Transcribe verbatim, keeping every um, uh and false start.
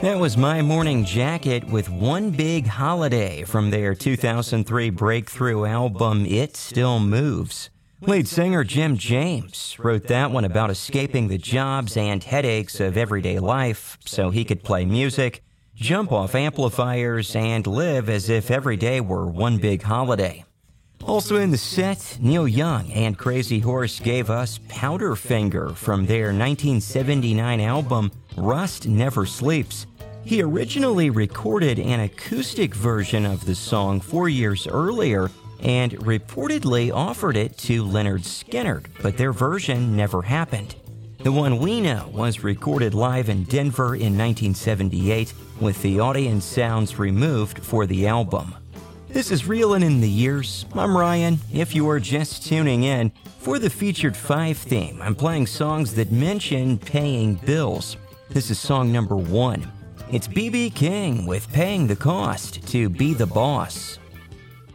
That was My Morning Jacket with One Big Holiday from their two thousand three breakthrough album, It Still Moves. Lead singer Jim James wrote that one about escaping the jobs and headaches of everyday life so he could play music, jump off amplifiers, and live as if every day were one big holiday. Also in the set, Neil Young and Crazy Horse gave us Powderfinger from their nineteen seventy-nine album, Rust Never Sleeps. He originally recorded an acoustic version of the song four years earlier and reportedly offered it to Lynyrd Skynyrd, but their version never happened. The one we know was recorded live in Denver in nineteen seventy-eight, with the audience sounds removed for the album. This is Reelin' in the Years. I'm Ryan. If you are just tuning in, for the Featured Five theme, I'm playing songs that mention paying bills. This is song number one. It's B B King with Paying the Cost to Be the Boss.